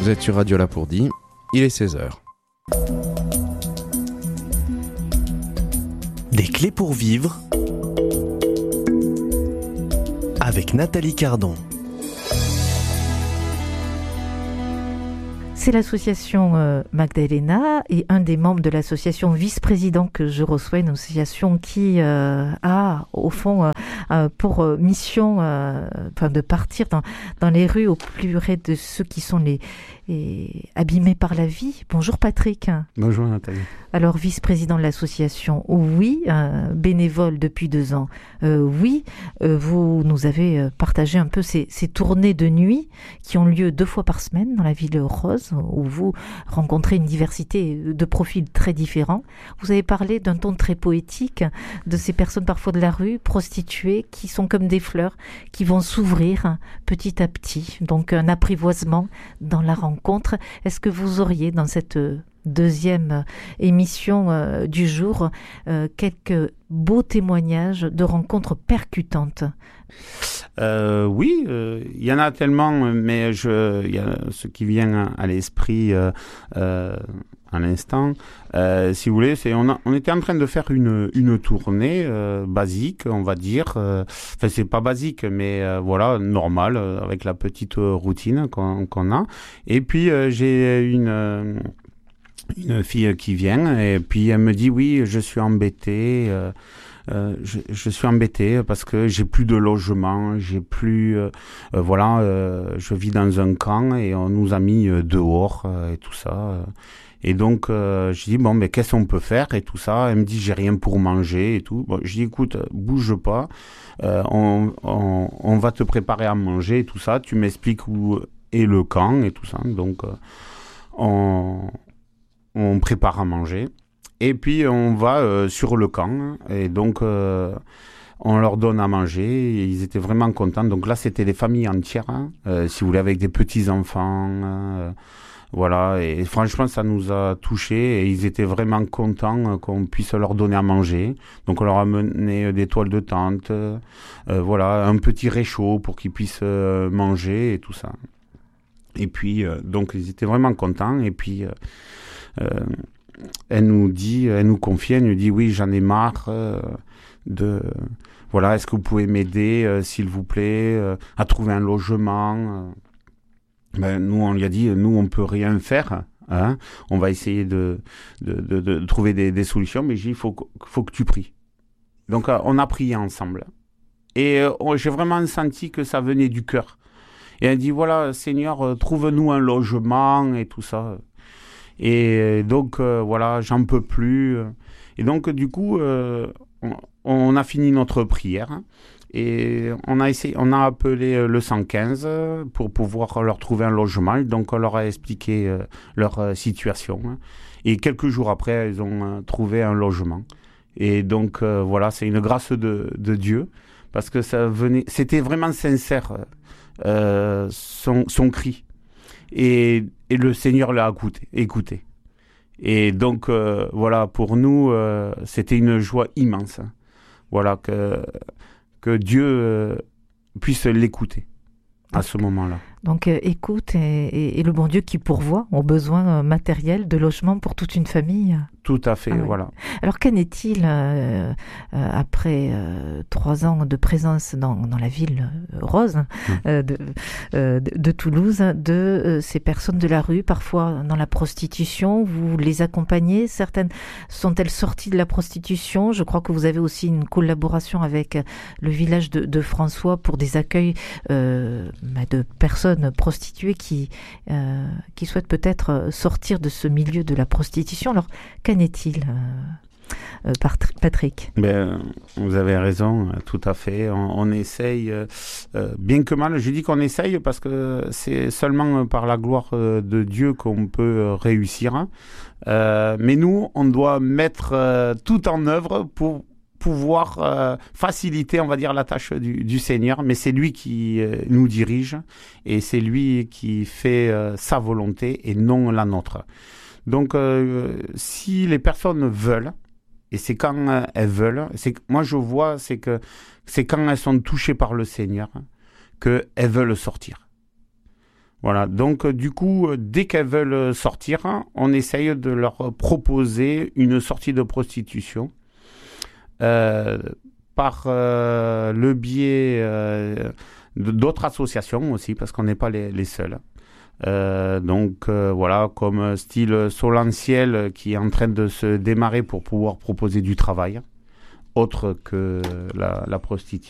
Vous êtes sur Radio Lapourdie, il est 16h. Des clés pour vivre avec Nathalie Cardon. C'est l'association Magdalena et un des membres de l'association vice-président que je reçois, une association qui a au fond pour mission de partir dans les rues au plus près de ceux qui sont abîmés par la vie. Bonjour Patrick. Bonjour Nathalie. Alors vice-président de l'association, oui, bénévole depuis 2 ans, oui, vous nous avez partagé un peu ces tournées de nuit qui ont lieu 2 fois par semaine dans la ville rose, où vous rencontrez une diversité de profils très différents. Vous avez parlé d'un ton très poétique de ces personnes parfois de la rue, prostituées, qui sont comme des fleurs, qui vont s'ouvrir petit à petit. Donc un apprivoisement dans la rencontre. Est-ce que vous auriez dans cette deuxième émission du jour quelques beaux témoignages de rencontres percutantes? Oui, il y en a tellement, mais il y a ce qui vient à l'esprit à l'instant. Si vous voulez, on était en train de faire une tournée basique, on va dire. Enfin, c'est pas basique, mais voilà, normale, avec la petite routine qu'on a. Et puis j'ai une fille qui vient et puis elle me dit oui, je suis embêtée. Je suis embêté parce que j'ai plus de logement, j'ai plus, je vis dans un camp et on nous a mis dehors et tout ça. Et donc je dis bon, mais qu'est-ce qu'on peut faire et tout ça. Elle me dit j'ai rien pour manger et tout. Bon, je dis écoute, bouge pas, on va te préparer à manger et tout ça. Tu m'expliques où est le camp et tout ça. Donc on prépare à manger. Et puis on va sur le camp et donc on leur donne à manger et ils étaient vraiment contents. Donc là c'était des familles entières, si vous voulez, avec des petits-enfants. Voilà, et franchement ça nous a touchés et ils étaient vraiment contents qu'on puisse leur donner à manger. Donc on leur a amené des toiles de tente, voilà, un petit réchaud pour qu'ils puissent manger et tout ça. Et puis donc ils étaient vraiment contents et puis elle nous confie, elle nous dit oui, j'en ai marre voilà, est-ce que vous pouvez m'aider s'il vous plaît à trouver un logement. Nous on lui a dit nous on peut rien faire, hein, on va essayer de trouver des solutions, mais j'ai dit faut que tu pries. Donc on a prié ensemble et j'ai vraiment senti que ça venait du cœur. Et elle dit voilà Seigneur, trouve-nous un logement et tout ça. Et donc voilà, j'en peux plus. Et donc du coup, on a fini notre prière et on a appelé le 115 pour pouvoir leur trouver un logement. Donc on leur a expliqué leur situation. Et quelques jours après, ils ont trouvé un logement. Et donc voilà, c'est une grâce de Dieu parce que c'était vraiment sincère son cri. Et le Seigneur l'a écouté. Et donc, voilà, pour nous, c'était une joie immense. Voilà, que Dieu puisse l'écouter à ce moment-là. Donc, écoute et le bon Dieu qui pourvoit aux besoins matériels de logement pour toute une famille. Tout à fait, oui. Voilà. Alors, qu'en est-il après 3 ans de présence dans la ville rose de Toulouse, de ces personnes de la rue, parfois dans la prostitution? Vous les accompagnez? Certaines sont-elles sorties de la prostitution? Je crois que vous avez aussi une collaboration avec le village de François pour des accueils de personnes prostituées qui souhaitent peut-être sortir de ce milieu de la prostitution. Alors, qu'en est-il, Patrick? Vous avez raison, tout à fait. On essaye, bien que mal. Je dis qu'on essaye parce que c'est seulement par la gloire de Dieu qu'on peut réussir. Mais nous, on doit mettre tout en œuvre pour pouvoir faciliter, on va dire, la tâche du Seigneur, mais c'est lui qui nous dirige et c'est lui qui fait sa volonté et non la nôtre. Donc, si les personnes veulent, et c'est quand elles veulent, moi je vois, c'est quand elles sont touchées par le Seigneur qu'elles veulent sortir. Voilà, donc du coup, dès qu'elles veulent sortir, on essaye de leur proposer une sortie de prostitution par le biais d'autres associations aussi, parce qu'on n'est pas les seuls. Voilà, comme style Solentiel qui est en train de se démarrer pour pouvoir proposer du travail, autre que la prostitution.